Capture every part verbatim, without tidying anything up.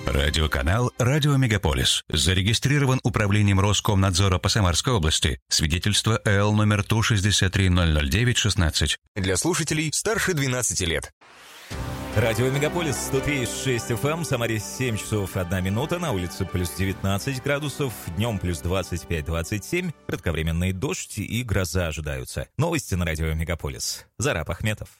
Радиоканал «Радио Мегаполис». Зарегистрирован управлением Роскомнадзора по Самарской области. Свидетельство эл номер Ту шестьдесят три ноль ноль девять шестнадцать. Для слушателей старше двенадцати лет. Радио Мегаполис, сто три и шесть эф эм, Самаре семь часов одна минута, на улице плюс девятнадцать градусов, днем плюс двадцать пять - двадцать семь, кратковременный дождь и гроза ожидаются. Новости на Радио Мегаполис. Зараб Ахметов.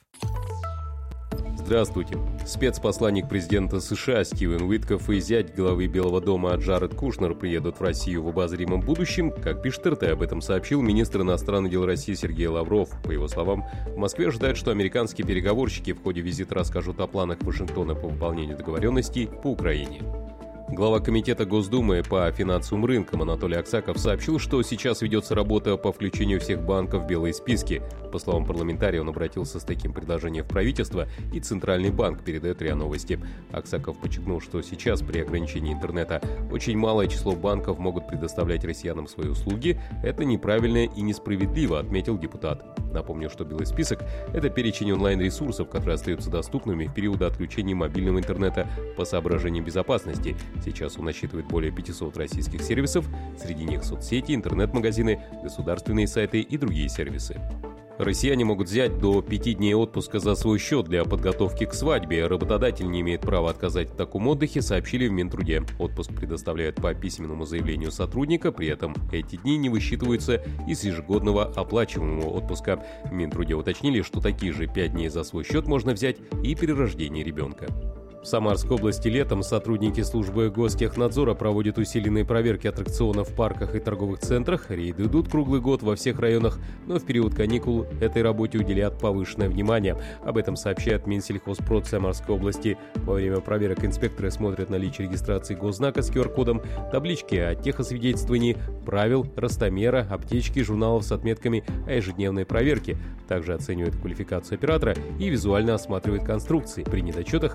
Здравствуйте. Спецпосланник президента США Стивен Уиткоф и зять главы Белого дома Джаред Кушнер приедут в Россию в обозримом будущем. Как пишет эр тэ, об этом сообщил министр иностранных дел России Сергей Лавров. По его словам, в Москве ожидают, что американские переговорщики в ходе визита расскажут о планах Вашингтона по выполнению договоренностей по Украине. Глава комитета Госдумы по финансовым рынкам Анатолий Аксаков сообщил, что сейчас ведется работа по включению всех банков в белые списки. По словам парламентария, он обратился с таким предложением в правительство, и Центральный банк передает РИА Новости. Аксаков подчеркнул, что сейчас при ограничении интернета очень малое число банков могут предоставлять россиянам свои услуги. Это неправильно и несправедливо, отметил депутат. Напомню, что белый список – это перечень онлайн-ресурсов, которые остаются доступными в период отключения мобильного интернета по соображениям безопасности. Сейчас он насчитывает более пятисот российских сервисов, среди них соцсети, интернет-магазины, государственные сайты и другие сервисы. Россияне могут взять до пяти дней отпуска за свой счет для подготовки к свадьбе. Работодатель не имеет права отказать в таком отдыхе, сообщили в Минтруде. Отпуск предоставляют по письменному заявлению сотрудника, при этом эти дни не высчитываются из ежегодного оплачиваемого отпуска. В Минтруде уточнили, что такие же пять дней за свой счет можно взять и при рождении ребенка. В Самарской области летом сотрудники службы Гостехнадзора проводят усиленные проверки аттракционов в парках и торговых центрах. Рейды идут круглый год во всех районах, но в период каникул этой работе уделят повышенное внимание. Об этом сообщает Минсельхозпрод Самарской области. Во время проверок инспекторы смотрят наличие регистрации госзнака с ку ар кодом, таблички о техосвидетельствовании, правил, ростомера, аптечки, журналов с отметками о ежедневной проверке. Также оценивают квалификацию оператора и визуально осматривают конструкции. При недочетах